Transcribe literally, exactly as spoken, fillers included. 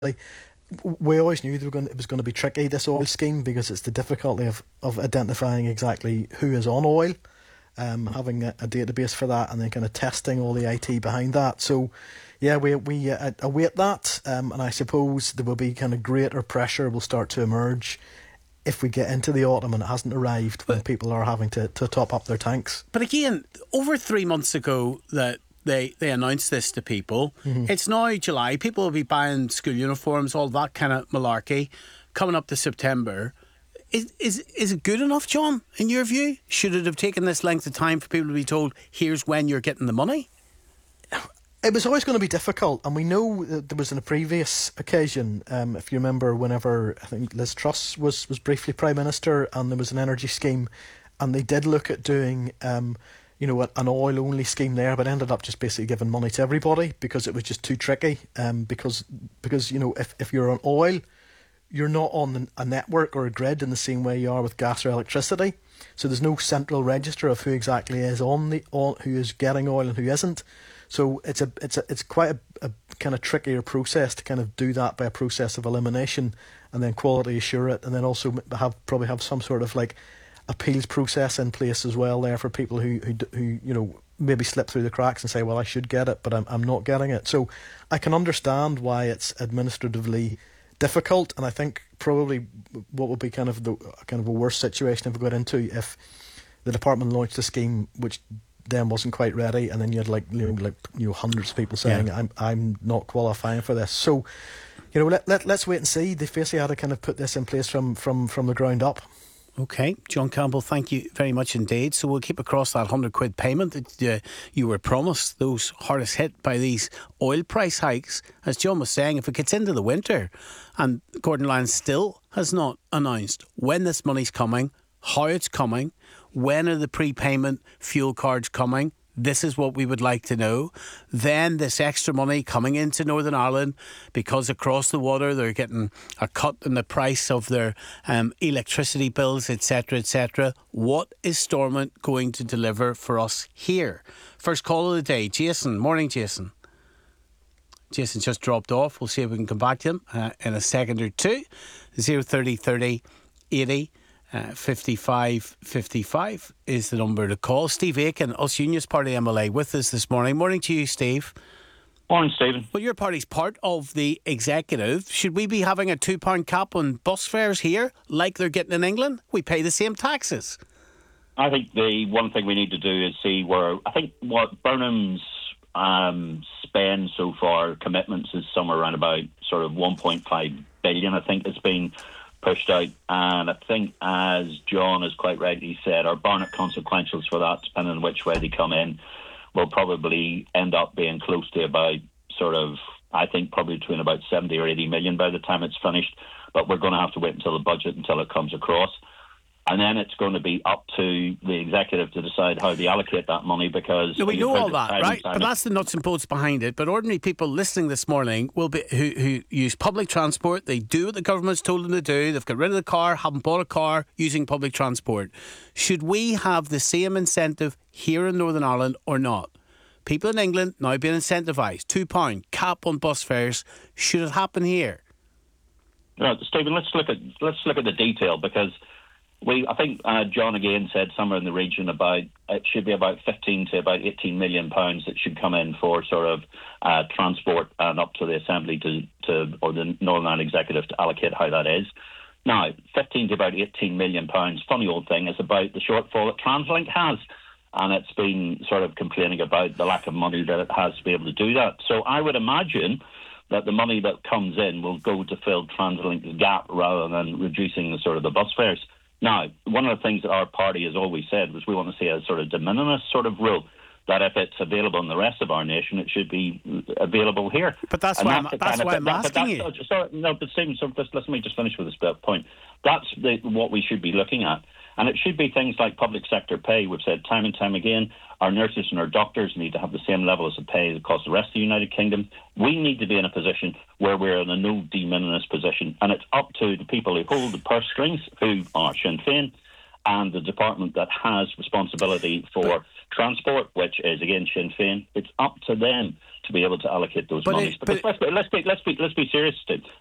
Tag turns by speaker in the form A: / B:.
A: We always knew they were going to, it was going to be tricky, this oil scheme, because it's the difficulty of, of identifying exactly who is on oil, um, having a, a database for that, and then kind of testing all the I T behind that. So, yeah, we we uh, await that, um, and I suppose there will be kind of greater pressure will start to emerge if we get into the autumn and it hasn't arrived, when people are having to, to top up their tanks.
B: But again, over three months ago that They they announced this to people. Mm-hmm. It's now July. People will be buying school uniforms, all that kind of malarkey, coming up to September. Is is is it good enough, John, in your view? Should it have taken this length of time for people to be told, here's when you're getting the money?
A: It was always going to be difficult, and we know that there was in a previous occasion, um, if you remember, whenever I think Liz Truss was, was briefly Prime Minister, and there was an energy scheme, and they did look at doing... Um, you know, an oil-only scheme there, but ended up just basically giving money to everybody because it was just too tricky. Um, because, because you know, if, if you're on oil, you're not on a network or a grid in the same way you are with gas or electricity. So there's no central register of who exactly is on the on, who is getting oil and who isn't. So it's a it's a it's quite a, a kind of trickier process to kind of do that by a process of elimination and then quality assure it, and then also have probably have some sort of like appeals process in place as well there for people who, who who you know maybe slip through the cracks and say, well, I should get it, but I'm I'm not getting it. So I can understand why it's administratively difficult, and I think probably what would be kind of the kind of a worse situation if we got into if the department launched a scheme which then wasn't quite ready, and then you had like you know like you know hundreds of people saying, yeah. I'm I'm not qualifying for this. So you know let let let's wait and see. They basically had to kind of put this in place from from from the ground up.
B: Okay, John Campbell, thank you very much indeed. So we'll keep across that one hundred quid payment that uh, you were promised, those hardest hit by these oil price hikes. As John was saying, if it gets into the winter and Gordon Lyons still has not announced when this money's coming, how it's coming, when are the prepayment fuel cards coming, this is what we would like to know. Then this extra money coming into Northern Ireland, because across the water they're getting a cut in the price of their um, electricity bills, et cetera, et cetera. What is Stormont going to deliver for us here? First call of the day, Jason. Morning, Jason. Jason's just dropped off. We'll see if we can come back to him uh, in a second or two. zero thirty thirty eighty. Uh, fifty-five fifty-five is the number to call. Steve Aiken, Us Unionist Party M L A, with us this morning. Morning to you, Steve.
C: Morning, Stephen.
B: Well, your party's part of the executive. Should we be having a two pound cap on bus fares here, like they're getting in England? We pay the same taxes.
C: I think the one thing we need to do is see where, I think what Burnham's um, spend so far, commitments, is somewhere around about sort of one point five billion, I think it's been pushed out, and I think, as John has quite rightly said, our Barnett consequentials for that, depending on which way they come in, will probably end up being close to about sort of, I think, probably between about seventy or eighty million by the time it's finished. But we're going to have to wait until the budget, until it comes across. And then it's going to be up to the executive to decide how they allocate that money, because...
B: No, we know all that, right? But that's the nuts and bolts behind it. But ordinary people listening this morning will be who, who use public transport. They do what the government's told them to do. They've got rid of the car, haven't bought a car, using public transport. Should we have the same incentive here in Northern Ireland or not? People in England now being incentivised. Two pound cap on bus fares. Should it happen here?
C: No, Stephen, let's look at let's look at the detail, because... We, I think uh, John again said somewhere in the region about it should be about fifteen to about eighteen million pounds that should come in for sort of uh, transport and up to the Assembly to, to or the Northern Ireland Executive to allocate how that is. Now, fifteen to about eighteen million pounds, funny old thing, is about the shortfall that TransLink has, and it's been sort of complaining about the lack of money that it has to be able to do that. So I would imagine that the money that comes in will go to fill TransLink's gap rather than reducing the sort of the bus fares. Now, one of the things that our party has always said was we want to see a sort of de minimis sort of rule, that if it's available in the rest of our nation, it should be available here.
B: But that's and why that's, I'm, that's why I'm that, asking
C: that's,
B: you.
C: So, no, but Stephen, so just, let me just finish with this point. That's the, what we should be looking at. And it should be things like public sector pay. We've said time and time again, our nurses and our doctors need to have the same levels of pay across the rest of the United Kingdom. We need to be in a position where we're in a no de minimis position. And it's up to the people who hold the purse strings, who are Sinn Féin, and the department that has responsibility for but, transport, which is again Sinn Féin. It's up to them to be able to allocate those monies.
B: It,
C: because
B: but
C: let's, let's be let's be let's be serious, Steve.